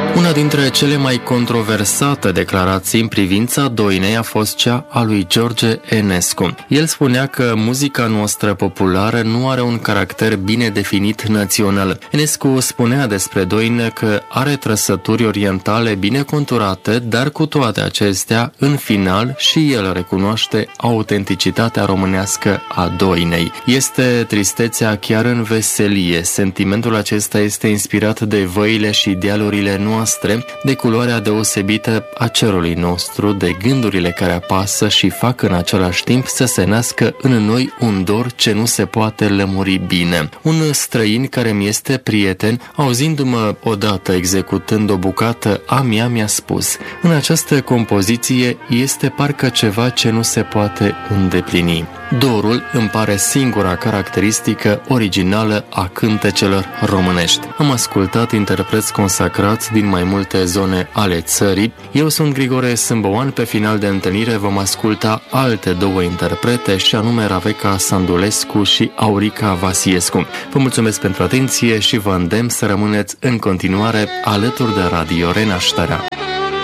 Una dintre cele mai controversate declarații în privința Doinei a fost cea a lui George Enescu. El spunea că muzica noastră populară nu are un caracter bine definit național. Enescu spunea despre Doină că are trăsături orientale bine conturate, dar cu toate acestea, în final, și el recunoaște autenticitatea românească a Doinei. Este tristețea chiar în veselie. Sentimentul acesta este inspirat de văile și dealurile noastre, de culoarea deosebită a cerului nostru, de gândurile care apasă și fac în același timp să se nască în noi un dor ce nu se poate lămuri bine. Un străin care mi este prieten, auzindu-mă odată executând o bucată a mea, mi-a spus: în această compoziție este parcă ceva ce nu se poate îndeplini. Dorul îmi pare singura caracteristică originală a cântecelor românești. Am ascultat interpreți consacrați din mai multe zone ale țării. Eu sunt Grigore Sâmboan. Pe final de întâlnire vom asculta alte două interprete, și anume Raveca Sandulescu și Aurica Vasiescu. Vă mulțumesc pentru atenție și vă îndemn să rămâneți în continuare alături de Radio Renașterea.